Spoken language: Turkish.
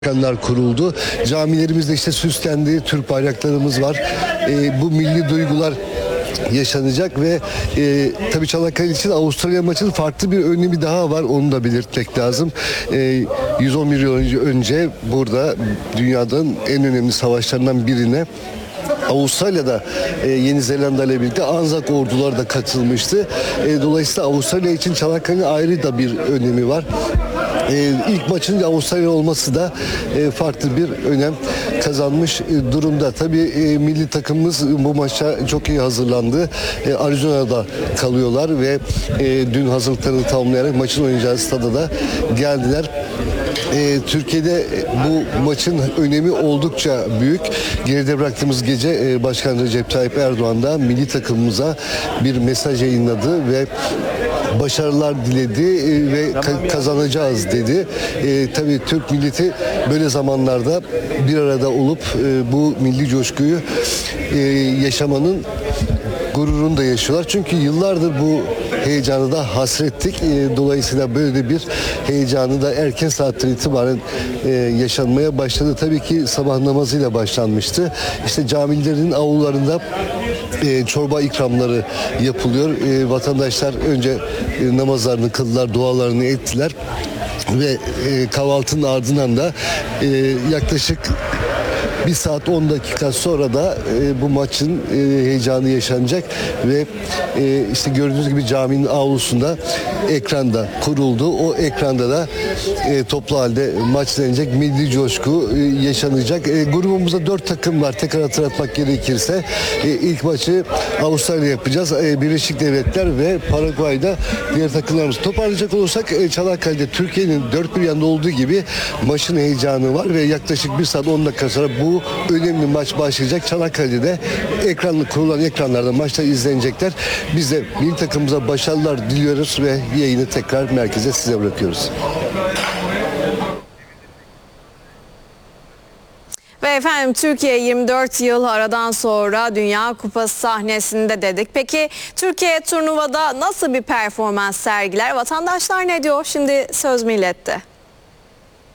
Bakanlar kuruldu. Camilerimizde işte süslendi, Türk bayraklarımız var. Bu milli duygular yaşanacak ve tabii Çanakkale için Avustralya maçının farklı bir önemi daha var. Onu da belirtmek lazım. 111 yıl önce burada dünyanın en önemli savaşlarından birine Avustralya'da Yeni Zelanda ile birlikte Anzak orduları da katılmıştı. Dolayısıyla Avustralya için Çanakkale'nin ayrı da bir önemi var. İlk maçın Avustralya olması da farklı bir önem kazanmış durumda. Tabii milli takımımız bu maça çok iyi hazırlandı. Arizona'da kalıyorlar ve dün hazırlıklarını tamamlayarak maçın oynayacağı stada da geldiler. Türkiye'de bu maçın önemi oldukça büyük. Geride bıraktığımız gece Başkan Recep Tayyip Erdoğan da milli takımımıza bir mesaj yayınladı ve başarılar diledi ve kazanacağız dedi. Tabii Türk milleti böyle zamanlarda bir arada olup bu milli coşkuyu yaşamanın gururunu da yaşıyorlar. Çünkü yıllardır bu heyecanı da hasrettik. Dolayısıyla böyle bir heyecanı da erken saatten itibaren yaşanmaya başladı. Tabii ki sabah namazıyla başlanmıştı. İşte camilerin avlularında çorba ikramları yapılıyor. Vatandaşlar önce namazlarını kıldılar, dualarını ettiler ve kahvaltının ardından da yaklaşık 1 saat 10 dakika sonra da bu maçın heyecanı yaşanacak ve işte gördüğünüz gibi caminin avlusunda ekranda kuruldu. O ekranda da toplu halde maç denecek, milli coşku yaşanacak. Grubumuzda 4 takım var. Tekrar hatırlatmak gerekirse ilk maçı Avustralya yapacağız. Birleşik Devletler ve Paraguay'da diğer takımlarımız. Toparlayacak olursak Çanakkale'de Türkiye'nin dört bir yanında olduğu gibi maçın heyecanı var ve yaklaşık 1 saat 10 dakika sonra bu önemli maç başlayacak. Çanakkale'de kurulan ekranlarda maçlar izlenecekler. Biz de milli takımımıza başarılar diliyoruz ve yayını tekrar merkeze size bırakıyoruz. Ve efendim Türkiye 24 yıl aradan sonra Dünya Kupası sahnesinde dedik. Peki Türkiye turnuvada nasıl bir performans sergiler? Vatandaşlar ne diyor? Şimdi söz millette.